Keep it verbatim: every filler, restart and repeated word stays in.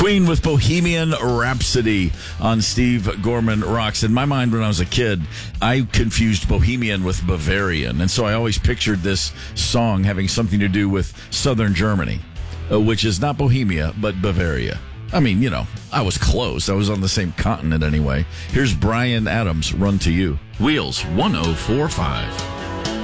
Queen with Bohemian Rhapsody on Steve Gorman Rocks. In my mind, when I was a kid, I confused Bohemian with Bavarian. And so I always pictured this song having something to do with southern Germany, uh, which is not Bohemia, but Bavaria. I mean, you know, I was close. I was on the same continent anyway. Here's Bryan Adams, Run to You. Wheels one oh four point five.